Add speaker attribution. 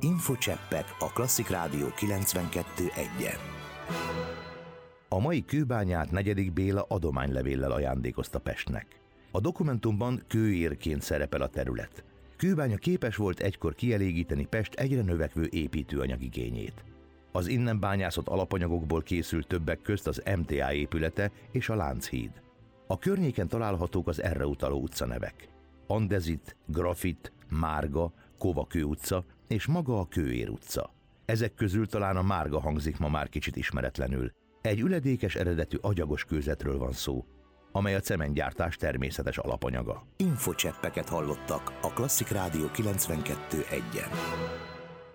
Speaker 1: Infocseppek a Klasszik Rádió 92.1-en. A mai kőbányát Negyedik Béla adománylevéllel ajándékozta Pestnek. A dokumentumban kőérként szerepel a terület. Kőbánya képes volt egykor kielégíteni Pest egyre növekvő építőanyag igényét. Az innen bányászott alapanyagokból készült többek közt az MTA épülete és a Lánchíd. A környéken találhatók az erre utaló utcanevek: Andezit, Grafit, Márga, Kovakő utca és maga a Kőér utca. Ezek közül talán a Márga hangzik ma már kicsit ismeretlenül. Egy üledékes eredetű agyagos kőzetről van szó, amely a cementgyártás természetes alapanyaga. Infocseppeket hallottak a Klasszik Rádió 92.1-en.